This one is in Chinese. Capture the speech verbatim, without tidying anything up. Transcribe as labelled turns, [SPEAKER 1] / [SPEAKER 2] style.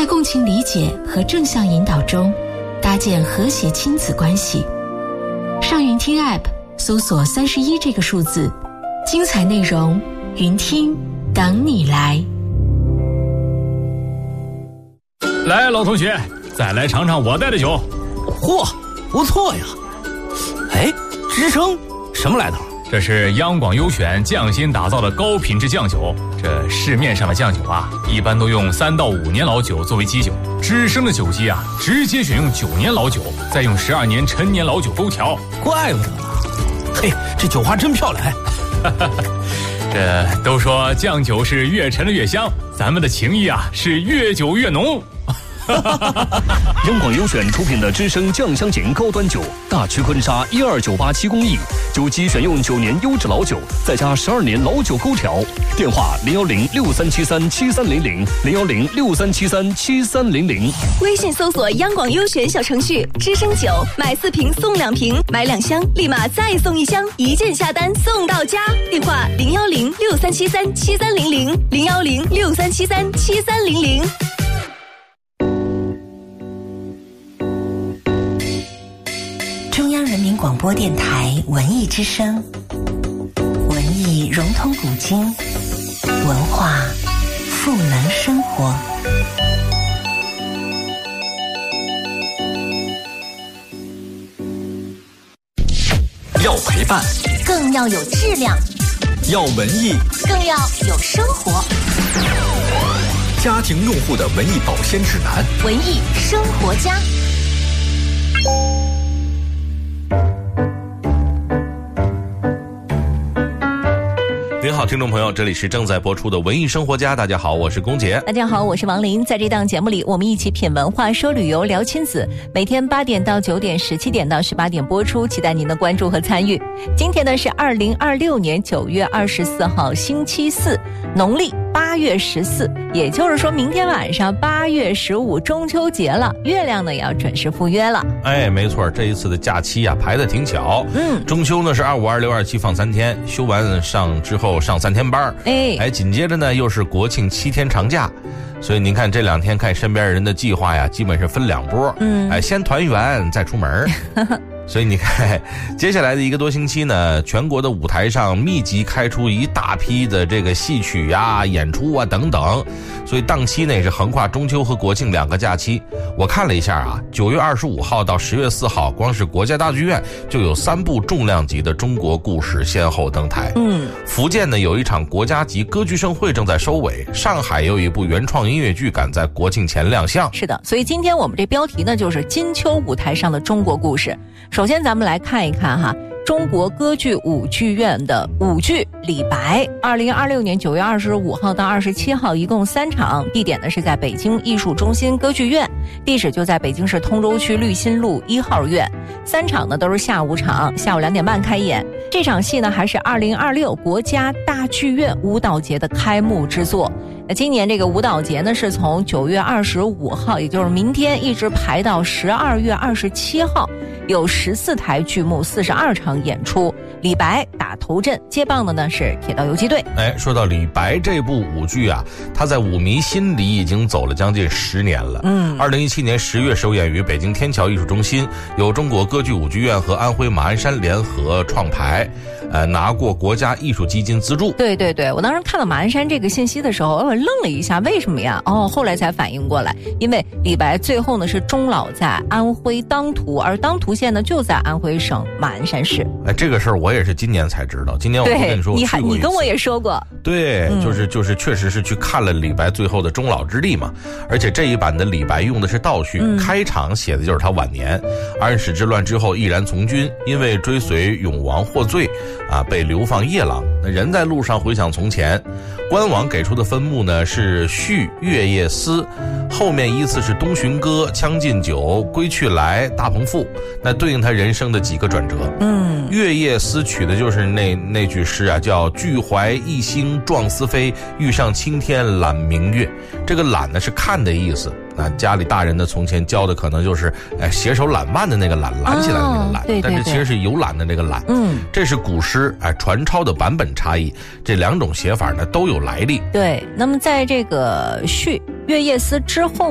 [SPEAKER 1] 在共情理解和正向引导中搭建和谐亲子关系。上云听 App 搜索三十一这个数字，精彩内容云听等你来。
[SPEAKER 2] 来，老同学，再来尝尝我带的酒。
[SPEAKER 3] 嚯，不错呀！哎，芝生什么来头？
[SPEAKER 2] 这是央广优选匠心打造的高品质酱酒。这市面上的酱酒啊，一般都用三到五年老酒作为基酒，芝生的酒基啊，直接选用九年老酒，再用十二年陈年老酒勾调。
[SPEAKER 3] 怪不得呢。嘿，这酒花真漂亮。
[SPEAKER 2] 这都说酱酒是越陈的越香，咱们的情谊啊是越久越浓。
[SPEAKER 4] 央广优选出品的芝生酱香型高端酒，大曲昆沙一二九八七工艺，酒基选用九年优质老酒，再加十二年老酒勾调。电话零幺零六三七三七三零零零幺零六三七三七三零零。
[SPEAKER 5] 微信搜索央广优选小程序，芝生酒买四瓶送两瓶，买两箱立马再送一箱，一键下单送到家。电话零幺零六三七三七三零零零幺零六三七三七三零零。
[SPEAKER 6] 中央人民广播电台文艺之声，文艺融通古今，文化赋能生活。
[SPEAKER 7] 要陪伴，
[SPEAKER 5] 更要有质量；
[SPEAKER 7] 要文艺，
[SPEAKER 5] 更要有生活。
[SPEAKER 7] 家庭用户的文艺保鲜指南，
[SPEAKER 5] 文艺生活家。
[SPEAKER 8] 您好，听众朋友，这里是正在播出的文艺生活家。大家好，我是龚杰。
[SPEAKER 9] 大家好，我是王林。在这档节目里，我们一起品文化，说旅游，聊亲子。每天八点到九点，十七点到十八点播出，期待您的关注和参与。今天呢是二零二六年九月二十四号，星期四，农历八月十四，也就是说明天晚上八月十五中秋节了，月亮呢也要准时赴约了。
[SPEAKER 8] 哎，没错，这一次的假期啊排得挺巧。
[SPEAKER 9] 嗯，
[SPEAKER 8] 中秋呢是二五、二六、二七放三天，休完上之后上三天班。
[SPEAKER 9] 哎，
[SPEAKER 8] 哎，紧接着呢又是国庆七天长假，所以您看这两天看身边人的计划呀，基本是分两波。
[SPEAKER 9] 嗯，
[SPEAKER 8] 哎，先团圆再出门。所以你看，接下来的一个多星期呢，全国的舞台上密集开出一大批的这个戏曲呀、演出啊等等，所以档期呢也是横跨中秋和国庆两个假期。我看了一下啊，九月二十五号到十月四号，光是国家大剧院就有三部重量级的中国故事先后登台。
[SPEAKER 9] 嗯，
[SPEAKER 8] 福建呢有一场国家级歌剧盛会正在收尾，上海有一部原创音乐剧赶在国庆前亮相。
[SPEAKER 9] 是的，所以今天我们这标题呢就是金秋舞台上的中国故事。首先咱们来看一看哈，中国歌剧舞剧院的舞剧《李白》，二零二六年九月二十五号到二十七号，一共三场，地点呢是在北京艺术中心歌剧院，地址就在北京市通州区绿心路一号院。三场呢都是下午场，下午两点半开演。这场戏呢还是二零二六国家大剧院舞蹈节的开幕之作。那今年这个舞蹈节呢是从九月二十五号，也就是明天，一直排到十二月二十七号，有十四台剧目，四十二场演出。李白打头阵，接棒的呢是铁道游击队。
[SPEAKER 8] 哎，说到李白这部舞剧啊，它在舞迷心里已经走了将近十年了。
[SPEAKER 9] 嗯，
[SPEAKER 8] 二零一七年十月首演于北京天桥艺术中心，由中国歌剧舞剧院和安徽马鞍山联合创排，呃，拿过国家艺术基金资助。
[SPEAKER 9] 对对对，我当时看到马鞍山这个信息的时候，我愣了一下，为什么呀？哦，后来才反应过来，因为李白最后呢是终老在安徽当涂，而当涂县呢就在安徽省马鞍山市。
[SPEAKER 8] 哎，这个事儿我也是今年才知道。今年我跟你说，
[SPEAKER 9] 你还你跟我也说过。
[SPEAKER 8] 对，
[SPEAKER 9] 嗯、
[SPEAKER 8] 就是就是确实是去看了李白最后的终老之地嘛。而且这一版的李白用的是倒叙，
[SPEAKER 9] 嗯、
[SPEAKER 8] 开场写的就是他晚年。安史之乱之后毅然从军，因为追随永王获罪，啊，被流放夜郎。人在路上回想从前，官网给出的分目呢是序、月夜思，后面依次是东巡歌、将进酒、归去来、大鹏赋，那对应他人生的几个转折。
[SPEAKER 9] 嗯，
[SPEAKER 8] 月夜思取的就是那那句诗啊，叫俱怀一心壮思飞，欲上青天揽明月。这个揽呢是看的意思，那家里大人呢从前教的可能就是哎携手揽腕的那个揽，揽起来的那个揽、
[SPEAKER 9] 哦、对对对，
[SPEAKER 8] 但是其实是有揽的那个揽。
[SPEAKER 9] 嗯，
[SPEAKER 8] 这是古诗哎传抄的版本差异，这两种写法呢都有来历。
[SPEAKER 9] 对，那么在这个序月夜思之后